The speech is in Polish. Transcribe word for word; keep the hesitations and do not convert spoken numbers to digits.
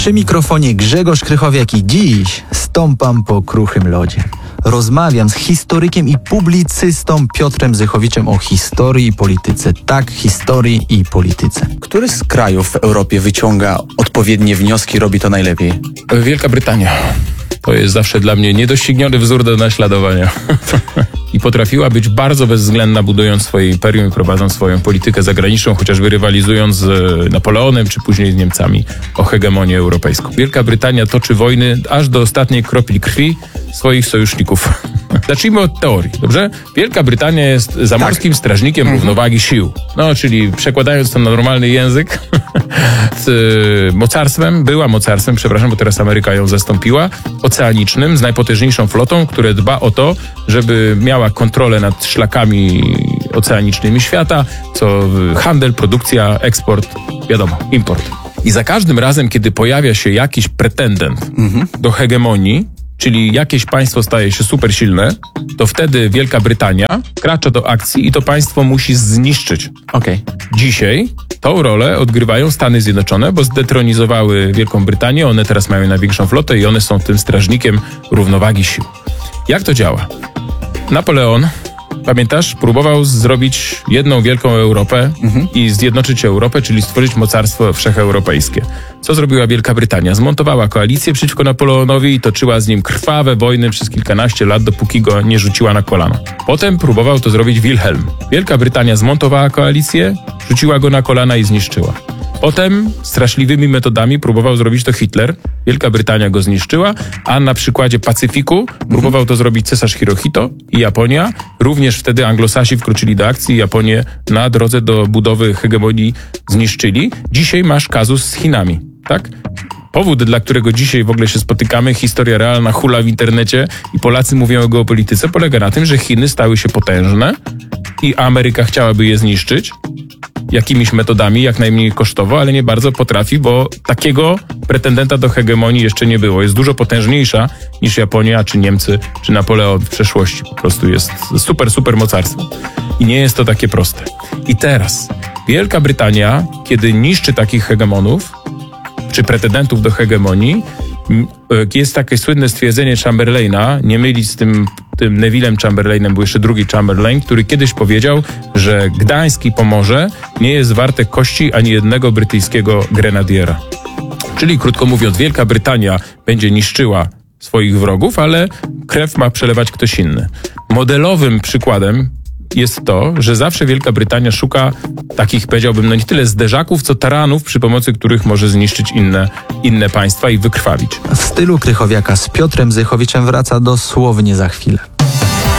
Przy mikrofonie Grzegorz Krychowiak i dziś stąpam po kruchym lodzie. Rozmawiam z historykiem i publicystą Piotrem Zychowiczem o historii i polityce. Tak, historii i polityce. Który z krajów w Europie wyciąga odpowiednie wnioski, robi to najlepiej? Wielka Brytania. To jest zawsze dla mnie niedościgniony wzór do naśladowania. I potrafiła być bardzo bezwzględna, budując swoje imperium i prowadząc swoją politykę zagraniczną, chociażby rywalizując z Napoleonem, czy później z Niemcami o hegemonię europejską. Wielka Brytania toczy wojny aż do ostatniej kropli krwi swoich sojuszników. Zacznijmy od teorii, dobrze? Wielka Brytania jest zamorskim tak. strażnikiem mhm. równowagi sił. No, czyli przekładając to na normalny język, z mocarstwem, była mocarstwem, przepraszam, bo teraz Ameryka ją zastąpiła, oceanicznym, z najpotężniejszą flotą, które dba o to, żeby miała kontrolę nad szlakami oceanicznymi świata, co handel, produkcja, eksport, wiadomo, import. I za każdym razem, kiedy pojawia się jakiś pretendent mhm. do hegemonii, czyli jakieś państwo staje się super silne, to wtedy Wielka Brytania wkracza do akcji i to państwo musi zniszczyć. Okay. Dzisiaj tą rolę odgrywają Stany Zjednoczone, bo zdetronizowały Wielką Brytanię, one teraz mają największą flotę i one są tym strażnikiem równowagi sił. Jak to działa? Napoleon, pamiętasz, próbował zrobić jedną wielką Europę mhm. i zjednoczyć Europę, czyli stworzyć mocarstwo wszecheuropejskie. Co zrobiła Wielka Brytania? Zmontowała koalicję przeciwko Napoleonowi i toczyła z nim krwawe wojny przez kilkanaście lat, dopóki go nie rzuciła na kolana. Potem próbował to zrobić Wilhelm. Wielka Brytania zmontowała koalicję, rzuciła go na kolana i zniszczyła. Potem straszliwymi metodami próbował zrobić to Hitler. Wielka Brytania go zniszczyła, a na przykładzie Pacyfiku próbował to zrobić cesarz Hirohito i Japonia. Również wtedy Anglosasi wkroczyli do akcji i Japonię na drodze do budowy hegemonii zniszczyli. Dzisiaj masz kazus z Chinami, tak? Powód, dla którego dzisiaj w ogóle się spotykamy, historia realna hula w internecie i Polacy mówią o geopolityce, polega na tym, że Chiny stały się potężne i Ameryka chciałaby je zniszczyć jakimiś metodami, jak najmniej kosztowo, ale nie bardzo potrafi, bo takiego pretendenta do hegemonii jeszcze nie było. Jest dużo potężniejsza niż Japonia, czy Niemcy, czy Napoleon w przeszłości. Po prostu jest super, super mocarstwem. I nie jest to takie proste. I teraz Wielka Brytania, kiedy niszczy takich hegemonów, czy pretendentów do hegemonii, jest takie słynne stwierdzenie Chamberlaina, nie mylić z tym, tym Nevillem Chamberlainem, był jeszcze drugi Chamberlain, który kiedyś powiedział, że Gdańsk i Pomorze nie jest warte kości ani jednego brytyjskiego grenadiera. Czyli krótko mówiąc, Wielka Brytania będzie niszczyła swoich wrogów, ale krew ma przelewać ktoś inny. Modelowym przykładem jest to, że zawsze Wielka Brytania szuka takich, powiedziałbym, no nie tyle zderzaków, co taranów, przy pomocy których może zniszczyć inne, inne państwa i wykrwawić. W stylu Krychowiaka z Piotrem Zychowiczem wraca dosłownie za chwilę.